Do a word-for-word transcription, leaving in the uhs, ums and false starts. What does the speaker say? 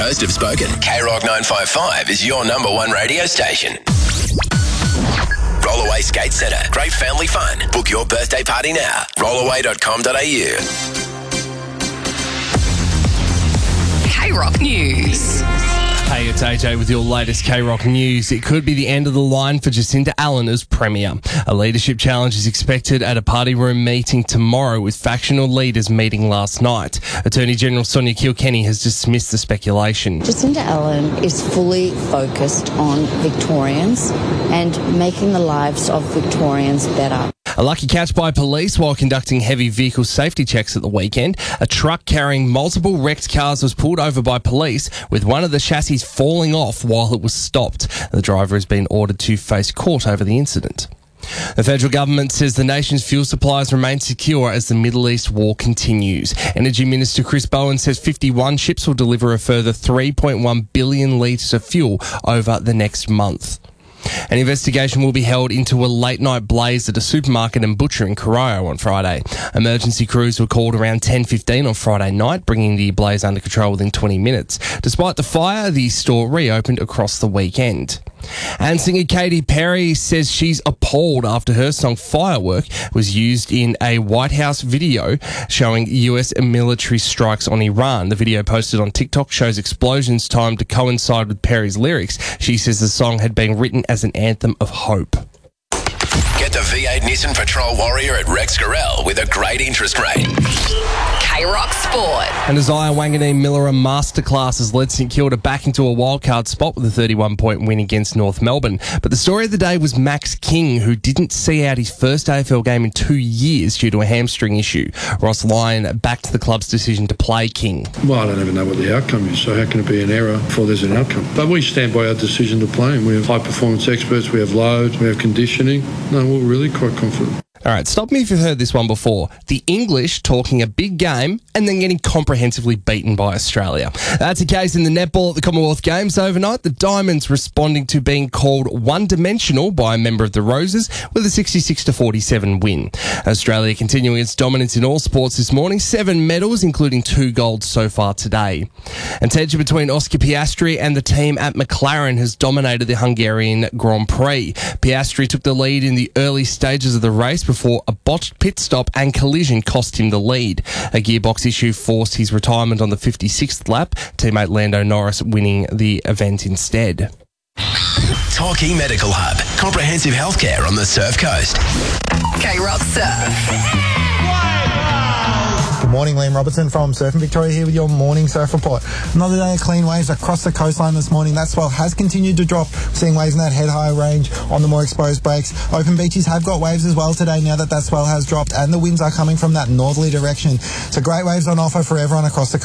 Most have spoken. K Rock nine five five is your number one radio station. Rollaway Skate Centre. Great family fun. Book your birthday party now. rollaway dot com dot a u. K Rock News. Hey, it's A J with your latest K Rock News. It could be the end of the line for Jacinda Allen as Premier. A leadership challenge is expected at a party room meeting tomorrow with factional leaders meeting last night. Attorney General Sonia Kilkenny has dismissed the speculation. Jacinda Allen is fully focused on Victorians and making the lives of Victorians better. A lucky catch by police while conducting heavy vehicle safety checks at the weekend. A truck carrying multiple wrecked cars was pulled over by police, with one of the chassis falling off while it was stopped. The driver has been ordered to face court over the incident. The federal government says the nation's fuel supplies remain secure as the Middle East war continues. Energy Minister Chris Bowen says fifty-one ships will deliver a further three point one billion litres of fuel over the next month. An investigation will be held into a late-night blaze at a supermarket and butcher in Corio on Friday. Emergency crews were called around ten fifteen on Friday night, bringing the blaze under control within twenty minutes. Despite the fire, the store reopened across the weekend. And singer Katy Perry says she's appalled after her song Firework was used in a White House video showing U S military strikes on Iran. The video posted on TikTok shows explosions timed to coincide with Perry's lyrics. She says the song had been written as an anthem of hope. Get the V eight Nissan Patrol Warrior at Rex Gorell with a great interest rate. K Rock Sport. And Isaiah Wanganeen Miller Masterclass has led St Kilda back into a wildcard spot with a thirty-one point win against North Melbourne. But the story of the day was Max King, who didn't see out his first A F L game in two years due to a hamstring issue. Ross Lyon backed the club's decision to play King. Well, I don't even know what the outcome is, so how can it be an error before there's an outcome? But we stand by our decision to play him. We have high-performance experts, we have loads, we have conditioning. No, we're really quite confident. All right, stop me if you've heard this one before. The English talking a big game and then getting comprehensively beaten by Australia. That's the case in the netball at the Commonwealth Games overnight. The Diamonds responding to being called one-dimensional by a member of the Roses with a sixty-six to forty-seven win. Australia continuing its dominance in all sports this morning. Seven medals, including two golds so far today. And tension between Oscar Piastri and the team at McLaren has dominated the Hungarian Grand Prix. Piastri took the lead in the early stages of the race before a botched pit stop and collision cost him the lead. A gearbox issue forced his retirement on the fifty-sixth lap, teammate Lando Norris winning the event instead. Torquay Medical Hub. Comprehensive healthcare on the Surf Coast. K Rock Surf. Good morning, Liam Robertson from Surfing Victoria here with your morning surf report. Another day of clean waves across the coastline this morning. That swell has continued to drop. We're seeing waves in that head-high range on the more exposed breaks. Open beaches have got waves as well today now that that swell has dropped, and the winds are coming from that northerly direction. So great waves on offer for everyone across the coast.